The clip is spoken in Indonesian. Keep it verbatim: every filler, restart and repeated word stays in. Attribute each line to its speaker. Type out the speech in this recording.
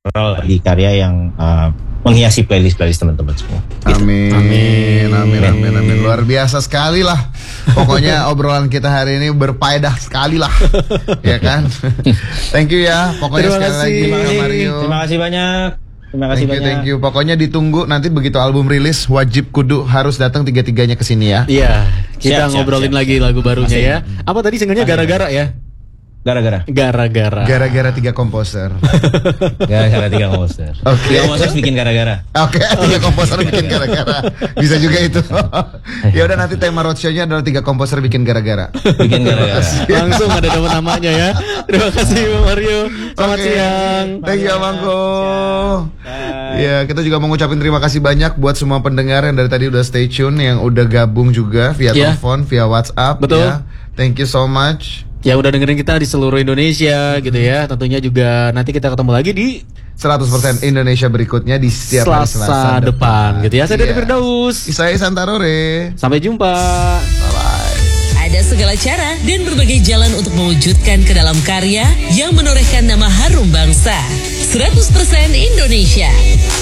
Speaker 1: di karya yang uh, menghiasi playlist-playlist teman-teman semua.
Speaker 2: Amin, amin, amin, amin, amin. Luar biasa sekali lah. Pokoknya obrolan kita hari ini berfaedah sekali lah, ya kan? Thank you ya. Pokoknya
Speaker 1: Terima
Speaker 2: sekali
Speaker 1: kasih.
Speaker 2: lagi
Speaker 1: Terima kasih.
Speaker 2: Mario.
Speaker 1: Terima kasih banyak. Terima kasih
Speaker 2: Thank you,
Speaker 1: banyak.
Speaker 2: thank you. Pokoknya ditunggu nanti begitu album rilis, wajib kudu harus datang tiga-tiganya ke sini ya.
Speaker 3: Iya, kita
Speaker 1: Siap, siap,
Speaker 3: ngobrolin
Speaker 1: siap,
Speaker 3: lagi
Speaker 1: siap.
Speaker 3: lagu barunya
Speaker 1: Masih.
Speaker 3: ya. Apa tadi singlenya gara-gara ya?
Speaker 1: Gara-gara.
Speaker 3: Gara-gara.
Speaker 2: Gara-gara tiga komposer.
Speaker 1: Gara-gara tiga komposer.
Speaker 2: Oke.
Speaker 1: Tiga komposer bikin gara-gara.
Speaker 2: Oke, tiga komposer bikin gara-gara. Bisa juga itu. Ya udah nanti tema roadshow-nya adalah tiga komposer bikin gara-gara.
Speaker 1: Bikin gara-gara.
Speaker 3: Langsung ada nama namanya ya. Terima kasih Bang Mario. Selamat
Speaker 2: Oke.
Speaker 3: siang.
Speaker 2: Thank you Abangku. Ya, kita juga mau ngucapin terima kasih banyak buat semua pendengar yang dari tadi udah stay tune, yang udah gabung juga via
Speaker 3: Ya.
Speaker 2: telepon, via WhatsApp.
Speaker 3: Betul.
Speaker 2: Ya. Thank you so much.
Speaker 3: Ya udah dengerin kita di seluruh Indonesia gitu ya. Tentunya juga nanti kita ketemu lagi di
Speaker 2: seratus persen Indonesia berikutnya di setiap hari
Speaker 3: Selasa,
Speaker 2: Selasa
Speaker 3: depan gitu ya. Saya Dede
Speaker 2: Iya.
Speaker 3: Firdaus.
Speaker 2: Saya Santarore.
Speaker 3: Sampai jumpa.
Speaker 2: Bye-bye.
Speaker 4: Ada segala cara dan berbagai jalan untuk mewujudkan ke dalam karya yang menorehkan nama harum bangsa. seratus persen Indonesia.